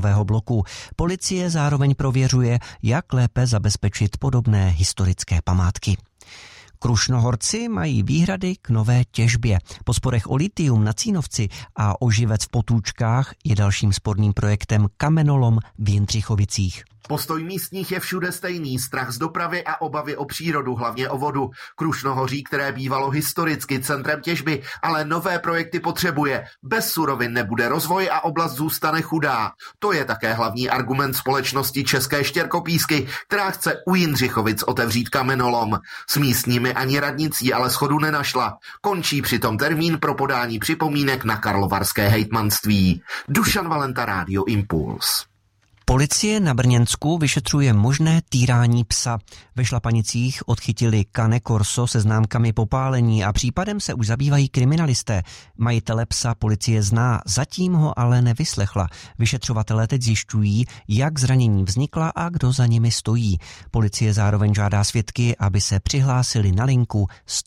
bytového bloku. Policie zároveň prověřuje, jak lépe zabezpečit podobné historické památky. Krušnohorci mají výhrady k nové těžbě. Po sporech o litium na Cínovci a o živec v Potůčkách je dalším sporným projektem kamenolom v Jindřichovicích. Postoj místních je všude stejný, strach z dopravy a obavy o přírodu, hlavně o vodu. Krušnohoří, které bývalo historicky centrem těžby, ale nové projekty potřebuje. Bez surovin nebude rozvoj a oblast zůstane chudá. To je také hlavní argument společnosti České štěrkopísky, která chce u Jindřichovic otevřít kamenolom. S místními ani radnicí ale shodu nenašla. Končí přitom termín pro podání připomínek na karlovarské hejtmanství. Dušan Valenta, Rádio Impuls. Policie na Brněnsku vyšetřuje možné týrání psa. Ve Šlapanicích odchytili Cane Corso se známkami popálení a případem se už zabývají kriminalisté. Majitele psa policie zná, zatím ho ale nevyslechla. Vyšetřovatelé teď zjišťují, jak zranění vznikla a kdo za nimi stojí. Policie zároveň žádá svědky, aby se přihlásili na linku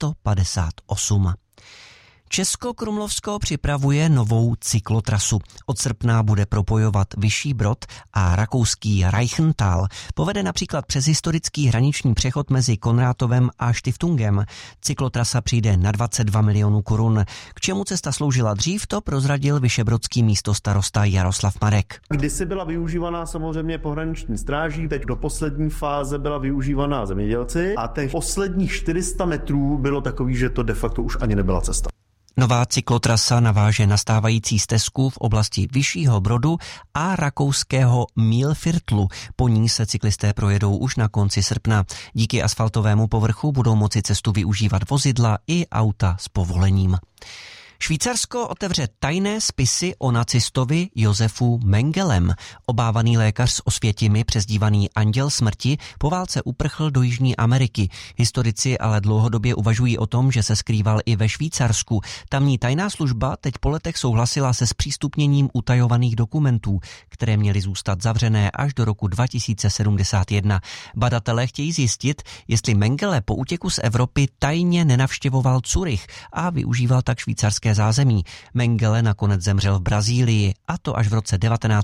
158. Česko-Krumlovsko připravuje novou cyklotrasu. Od srpna bude propojovat Vyšší Brod a rakouský Reichental. Povede například přes historický hraniční přechod mezi Konrátovem a Štiftungem. Cyklotrasa přijde na 22 milionů korun. K čemu cesta sloužila dřív, to prozradil vyšebrodský místostarosta Jaroslav Marek. Kdysi byla využívaná samozřejmě pohraniční stráží, teď do poslední fáze byla využívaná zemědělci a těch posledních 400 metrů bylo takový, že to de facto už ani nebyla cesta. Nová cyklotrasa naváže na stávající stezku v oblasti Vyššího Brodu a rakouského Mühlviertlu. Po ní se cyklisté projedou už na konci srpna. Díky asfaltovému povrchu budou moci cestu využívat vozidla i auta s povolením. Švýcarsko otevře tajné spisy o nacistovi Josefu Mengelem. Obávaný lékař z Osvětimi, přezdívaný Anděl smrti, po válce uprchl do Jižní Ameriky. Historici ale dlouhodobě uvažují o tom, že se skrýval i ve Švýcarsku. Tamní tajná služba teď po letech souhlasila se zpřístupněním utajovaných dokumentů, které měly zůstat zavřené až do roku 2071. Badatelé chtějí zjistit, jestli Mengele po útěku z Evropy tajně nenavštěvoval Curych a využíval tak švýcarské zázemí. Mengele nakonec zemřel v Brazílii, a to až v roce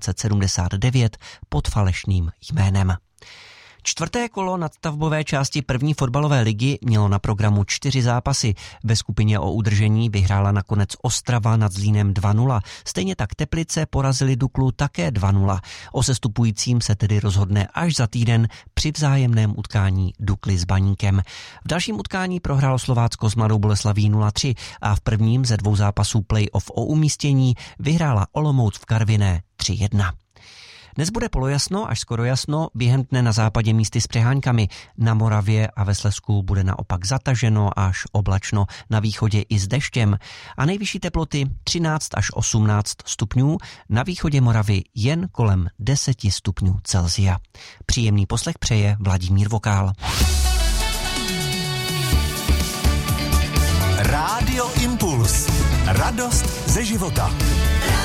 1979 pod falešným jménem. Čtvrté kolo nadstavbové části první fotbalové ligy mělo na programu 4 zápasy. Ve skupině o udržení vyhrála nakonec Ostrava nad Zlínem 2-0. Stejně tak Teplice porazili Duklu také 2-0. O sestupujícím se tedy rozhodne až za týden při vzájemném utkání Dukly s Baníkem. V dalším utkání prohrálo Slovácko s Mladou Boleslaví 0-3 a v prvním ze 2 zápasů play-off o umístění vyhrála Olomouc v Karviné 3-1. Dnes bude polojasno až skoro jasno, během dne na západě místy s přeháňkami. Na Moravě a ve Slezsku bude naopak zataženo až oblačno, na východě i s deštěm. A nejvyšší teploty 13 až 18 stupňů, na východě Moravy jen kolem 10 stupňů Celsia. Příjemný poslech přeje Vladimír Vokál. Rádio Impuls. Radost ze života.